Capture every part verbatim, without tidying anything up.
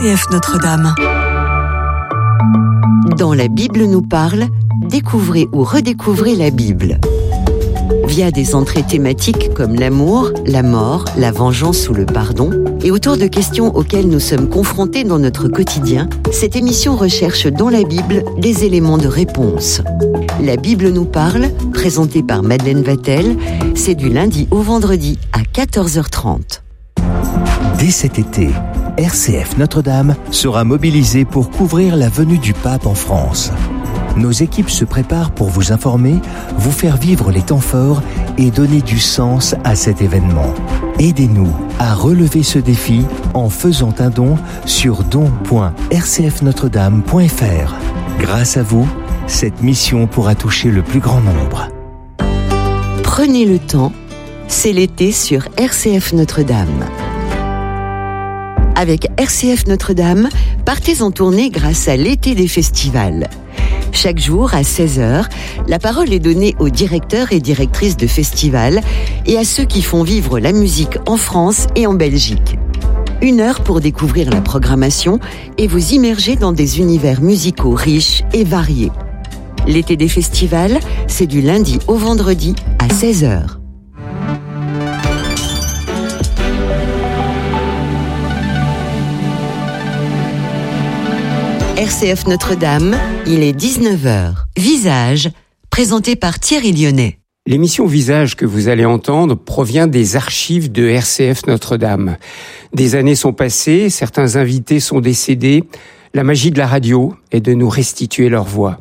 C F Notre-Dame. Dans La Bible nous parle, découvrez ou redécouvrez la Bible. Via des entrées thématiques comme l'amour, la mort, la vengeance ou le pardon, et autour de questions auxquelles nous sommes confrontés dans notre quotidien, cette émission recherche dans la Bible des éléments de réponse. La Bible nous parle, présentée par Madeleine Vatel, c'est du lundi au vendredi à quatorze heures trente. Dès cet été, R C F Notre-Dame sera mobilisée pour couvrir la venue du pape en France. Nos équipes se préparent pour vous informer, vous faire vivre les temps forts et donner du sens à cet événement. Aidez-nous à relever ce défi en faisant un don sur don point r c f notre dame point f r. Grâce à vous, cette mission pourra toucher le plus grand nombre. Prenez le temps, c'est l'été sur R C F Notre-Dame. Avec R C F Notre-Dame, partez en tournée grâce à l'été des festivals. Chaque jour, à seize heures, la parole est donnée aux directeurs et directrices de festivals et à ceux qui font vivre la musique en France et en Belgique. Une heure pour découvrir la programmation et vous immerger dans des univers musicaux riches et variés. L'été des festivals, c'est du lundi au vendredi à seize heures. R C F Notre-Dame, il est dix-neuf heures. Visage, présenté par Thierry Lyonnais. L'émission Visage que vous allez entendre provient des archives de R C F Notre-Dame. Des années sont passées, certains invités sont décédés. La magie de la radio est de nous restituer leur voix.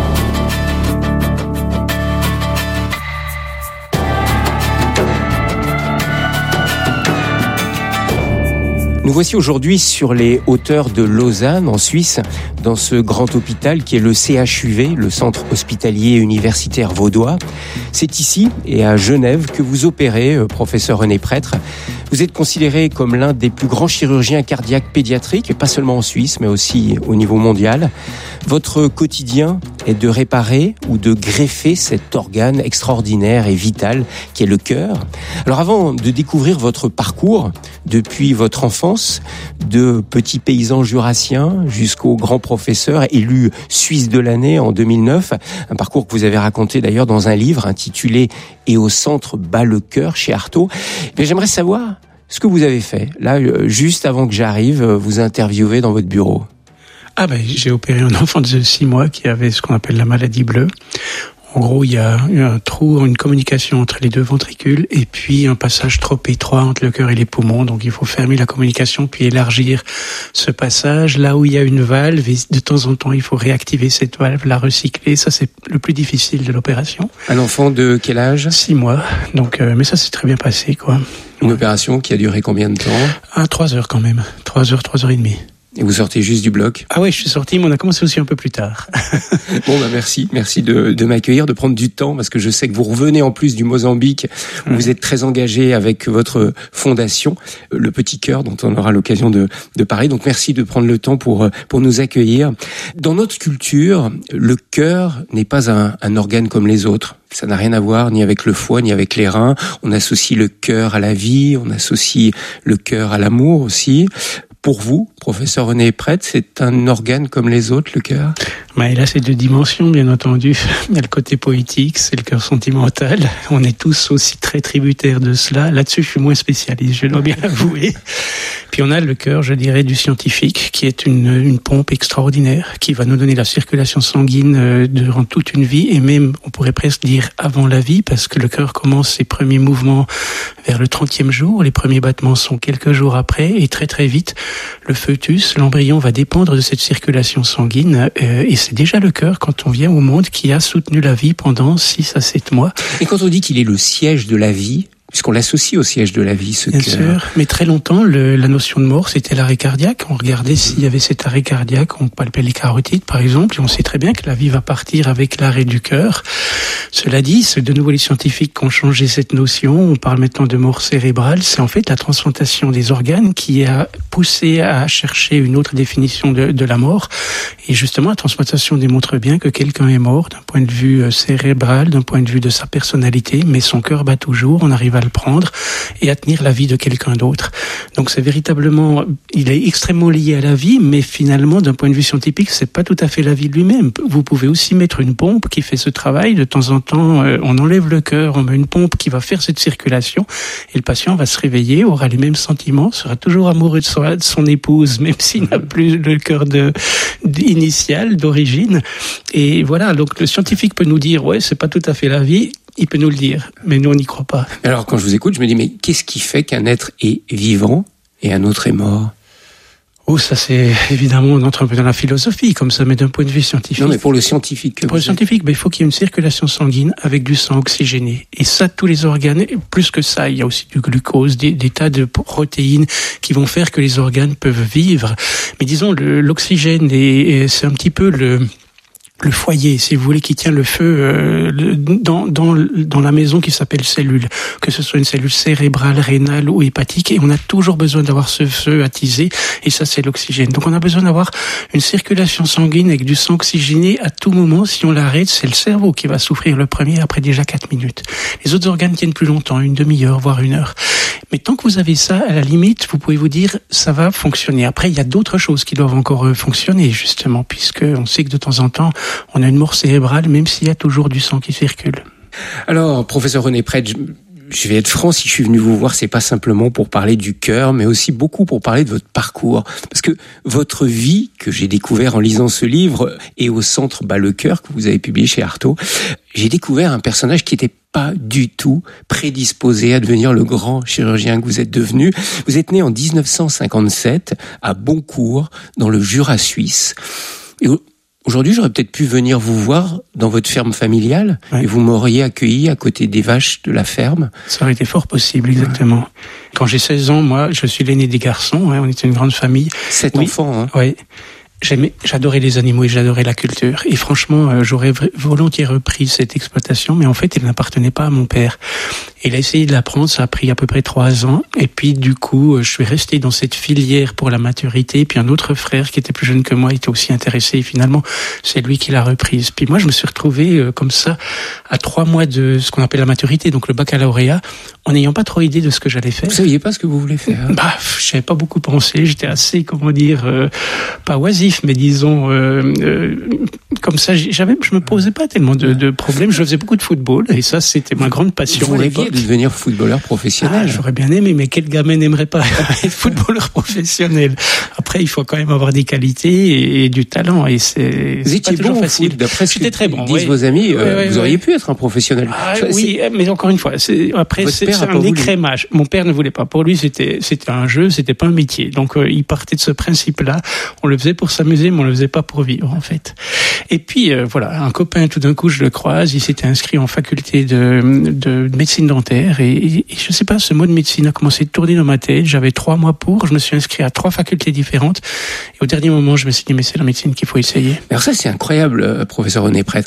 Nous voici aujourd'hui sur les hauteurs de Lausanne, en Suisse, dans ce grand hôpital qui est le C H U V, le Centre Hospitalier Universitaire Vaudois. C'est ici et à Genève que vous opérez, professeur René Prêtre. Vous êtes considéré comme l'un des plus grands chirurgiens cardiaques pédiatriques, et pas seulement en Suisse, mais aussi au niveau mondial. Votre quotidien est de réparer ou de greffer cet organe extraordinaire et vital qui est le cœur. Alors avant de découvrir votre parcours, depuis votre enfance, de petit paysan jurassien jusqu'au grand professeur élu Suisse de l'année en deux mille neuf, un parcours que vous avez raconté d'ailleurs dans un livre intitulé « Et au centre bat le cœur » chez Artaud. Mais j'aimerais savoir ce que vous avez fait, là, juste avant que j'arrive vous interviewer dans votre bureau. Ah ben, j'ai opéré un enfant de six mois qui avait ce qu'on appelle la maladie bleue. En gros, il y a eu un trou, une communication entre les deux ventricules et puis un passage trop étroit entre le cœur et les poumons. Donc, il faut fermer la communication puis élargir ce passage. Là où il y a une valve, de temps en temps, il faut réactiver cette valve, la recycler. Ça, c'est le plus difficile de l'opération. Un enfant de quel âge ? Six mois. Donc, euh, mais ça s'est très bien passé, quoi. Une ouais. opération qui a duré combien de temps ? Ah, trois heures quand même. Trois heures, trois heures et demie. Et vous sortez juste du bloc ? Ah oui, je suis sorti, mais on a commencé aussi un peu plus tard. Bon, bah merci, merci de, de m'accueillir, de prendre du temps, parce que je sais que vous revenez en plus du Mozambique, où mmh. vous êtes très engagé avec votre fondation, le Petit Cœur, dont on aura l'occasion de, de parler. Donc merci de prendre le temps pour pour nous accueillir. Dans notre culture, le cœur n'est pas un, un organe comme les autres. Ça n'a rien à voir ni avec le foie, ni avec les reins. On associe le cœur à la vie, on associe le cœur à l'amour aussi. Pour vous, professeur René Prêtre, c'est un organe comme les autres, le cœur ? Ben, il a ces deux dimensions, bien entendu. Il y a le côté poétique, c'est le cœur sentimental. On est tous aussi très tributaires de cela. Là-dessus, je suis moins spécialiste, je dois bien l'avouer. Puis on a le cœur, je dirais, du scientifique, qui est une, une pompe extraordinaire, qui va nous donner la circulation sanguine durant toute une vie, et même, on pourrait presque dire, avant la vie, parce que le cœur commence ses premiers mouvements vers le trentième jour. Les premiers battements sont quelques jours après, et très très vite, le fœtus, l'embryon va dépendre de cette circulation sanguine, euh, et c'est déjà le cœur, quand on vient au monde, qui a soutenu la vie pendant six à sept mois. Et quand on dit qu'il est le siège de la vie, puisqu'on l'associe au siège de la vie, ce Bien cœur. sûr, mais très longtemps, le, la notion de mort, c'était l'arrêt cardiaque. On regardait s'il y avait cet arrêt cardiaque, on palpait les carotides, par exemple, et on sait très bien que la vie va partir avec l'arrêt du cœur. Cela dit, c'est de nouveau les scientifiques qui ont changé cette notion. On parle maintenant de mort cérébrale. C'est en fait la transplantation des organes qui a poussé à chercher une autre définition de, de la mort. Et justement, la transplantation démontre bien que quelqu'un est mort d'un point de vue cérébral, d'un point de vue de sa personnalité, mais son cœur bat toujours, on arrive à le prendre et à tenir la vie de quelqu'un d'autre. Donc c'est véritablement, il est extrêmement lié à la vie, mais finalement, d'un point de vue scientifique, c'est pas tout à fait la vie de lui-même. Vous pouvez aussi mettre une pompe qui fait ce travail. De temps en temps, on enlève le cœur, on met une pompe qui va faire cette circulation et le patient va se réveiller, aura les mêmes sentiments, sera toujours amoureux de son, de son épouse, même s'il n'a plus le cœur de, de, initial, d'origine. Et voilà, donc le scientifique peut nous dire, ouais, c'est pas tout à fait la vie. Il peut nous le dire, mais nous, on n'y croit pas. Alors, quand je vous écoute, je me dis, mais qu'est-ce qui fait qu'un être est vivant et un autre est mort ? Oh, ça c'est évidemment, on entre un peu dans la philosophie, comme ça, mais d'un point de vue scientifique. Non, mais pour le scientifique. Pour le scientifique, ben, il faut qu'il y ait une circulation sanguine avec du sang oxygéné. Et ça, tous les organes, plus que ça, il y a aussi du glucose, des, des tas de protéines qui vont faire que les organes peuvent vivre. Mais disons, le, l'oxygène, est, c'est un petit peu le... le foyer, si vous voulez, qui tient le feu euh, dans, dans, dans la maison qui s'appelle cellule, que ce soit une cellule cérébrale, rénale ou hépatique, et on a toujours besoin d'avoir ce feu attisé, et ça c'est l'oxygène. Donc on a besoin d'avoir une circulation sanguine avec du sang oxygéné à tout moment. Si on l'arrête, c'est le cerveau qui va souffrir le premier après déjà quatre minutes. Les autres organes tiennent plus longtemps, une demi-heure, voire une heure. Mais tant que vous avez ça, à la limite, vous pouvez vous dire, ça va fonctionner. Après, il y a d'autres choses qui doivent encore fonctionner, justement, puisque on sait que de temps en temps, on a une mort cérébrale, même s'il y a toujours du sang qui circule. Alors, professeur René Prêtre, je, je vais être franc, si je suis venu vous voir, c'est pas simplement pour parler du cœur, mais aussi beaucoup pour parler de votre parcours. Parce que votre vie, que j'ai découvert en lisant ce livre, et au centre Bat le cœur, que vous avez publié chez Artaud, j'ai découvert un personnage qui était pas du tout prédisposé à devenir le grand chirurgien que vous êtes devenu. Vous êtes né en dix-neuf cent cinquante-sept à Boncourt, dans le Jura suisse. Et aujourd'hui, j'aurais peut-être pu venir vous voir dans votre ferme familiale, ouais. Et vous m'auriez accueilli à côté des vaches de la ferme. Ça aurait été fort possible, exactement. Ouais. Quand j'ai seize ans, moi, je suis l'aîné des garçons, hein, on était une grande famille. Sept oui. enfants, hein. Oui. J'aimais, j'adorais les animaux et j'adorais la culture. Et franchement, euh, j'aurais volontiers repris cette exploitation, mais en fait, elle n'appartenait pas à mon père. Il a essayé de l'apprendre, ça a pris à peu près trois ans. Et puis, du coup, je suis resté dans cette filière pour la maturité. Et puis, un autre frère qui était plus jeune que moi était aussi intéressé. Et finalement, c'est lui qui l'a reprise. Puis moi, je me suis retrouvé euh, comme ça, à trois mois de ce qu'on appelle la maturité, donc le baccalauréat, en n'ayant pas trop idée de ce que j'allais faire. Vous saviez pas ce que vous voulez faire? Bah, je savais pas beaucoup pensé. J'étais assez, comment dire, euh, pas oisif, mais disons, euh, euh, comme ça, j'avais, je me posais pas tellement de, de problèmes. Je faisais beaucoup de football. Et ça, c'était ma grande passion. Vous rêviez de devenir footballeur professionnel? Ah, j'aurais bien aimé, mais quel gamin n'aimerait pas être footballeur professionnel? Après, il faut quand même avoir des qualités et, et du talent. Et c'est, vous étiez bon facile. Foot, d'après ce que très bon, disent ouais. vos amis, euh, ouais, ouais, vous auriez ouais. pu être un professionnel. Ah, ça, oui, c'est... mais encore une fois, c'est, après, Votre c'est, c'est un écrémage. Mon père ne voulait pas. Pour lui, c'était, c'était un jeu, c'était pas un métier. Donc, euh, il partait de ce principe-là. On le faisait pour s'amuser, mais on le faisait pas pour vivre, en fait. Et puis, euh, voilà, un copain, tout d'un coup, je le croise. Il s'était inscrit en faculté de, de médecine dentaire. Et, et, et je sais pas, ce mot de médecine a commencé à tourner dans ma tête. J'avais trois mois pour. Je me suis inscrit à trois facultés différentes. Et au dernier moment, je me suis dit, mais c'est la médecine qu'il faut essayer. Alors ça, c'est incroyable, euh, professeur René Prêtre.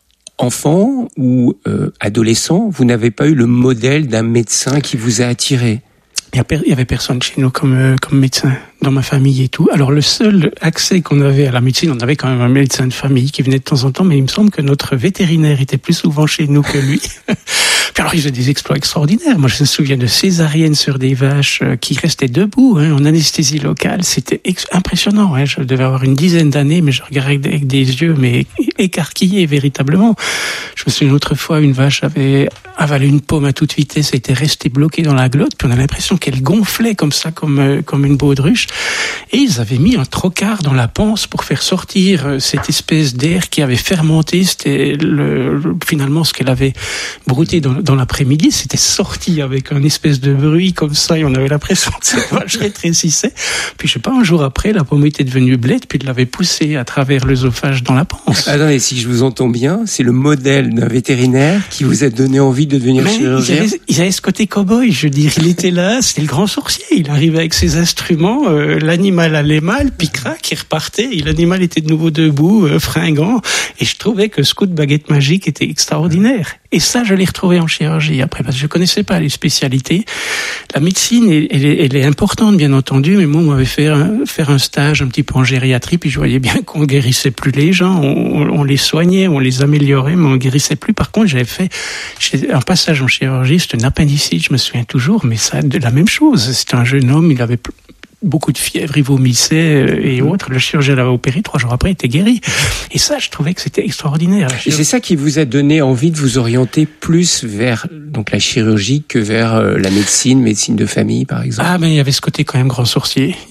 Enfant ou euh, adolescent, vous n'avez pas eu le modèle d'un médecin qui vous a attiré? Il y avait personne chez nous comme, euh, comme médecin, dans ma famille et tout. Alors le seul accès qu'on avait à la médecine, on avait quand même un médecin de famille qui venait de temps en temps, mais il me semble que notre vétérinaire était plus souvent chez nous que lui. Puis alors il faisait des exploits extraordinaires. Moi je me souviens de césariennes sur des vaches euh, qui restaient debout, hein, en anesthésie locale. C'était ex- impressionnant. Hein. Je devais avoir une dizaine d'années, mais je regardais avec des yeux mais écarquillés véritablement. Je me souviens une autre fois, une vache avait avalé une pomme à toute vitesse, elle était restée bloquée dans la glotte, puis on a l'impression qu'elle gonflait comme ça, comme euh, comme une baudruche. Et ils avaient mis un trocard dans la panse pour faire sortir euh, cette espèce d'air qui avait fermenté. C'était le, le, finalement ce qu'elle avait brouté dans, dans l'après-midi. C'était sorti avec un espèce de bruit comme ça, et on avait l'impression que cette vache rétrécissait. Puis je sais pas, un jour après, la pomme était devenue blette, puis il l'avait poussée à travers l'œsophage dans la panse. Ah non, et si je vous entends bien, c'est le modèle d'un vétérinaire qui vous a donné envie de devenir Mais chirurgien. Ils avaient, ils avaient ce côté cow-boy, je veux dire. Il était là, c'était le grand sorcier. Il arrivait avec ses instruments, euh, l'animal l'animal allait mal, puis crac, il repartait, et l'animal était de nouveau debout, euh, fringant, et je trouvais que ce coup de baguette magique était extraordinaire. Et ça, je l'ai retrouvé en chirurgie après, parce que je connaissais pas les spécialités. La médecine, elle est, elle est importante, bien entendu, mais moi, on m'avait fait un, faire un stage un petit peu en gériatrie, puis je voyais bien qu'on guérissait plus les gens, on, on les soignait, on les améliorait, mais on guérissait plus. Par contre, j'avais fait un passage en chirurgie, c'était une appendicite, je me souviens toujours, mais ça, de la même chose. C'était un jeune homme, il avait beaucoup de fièvre, il vomissait et autres. Le chirurgien l'avait opéré, trois jours après, il était guéri. Et ça, je trouvais que c'était extraordinaire. Et c'est ça qui vous a donné envie de vous orienter plus vers donc la chirurgie que vers la médecine, médecine de famille, par exemple. Ah, mais il y avait ce côté quand même grand sourcier.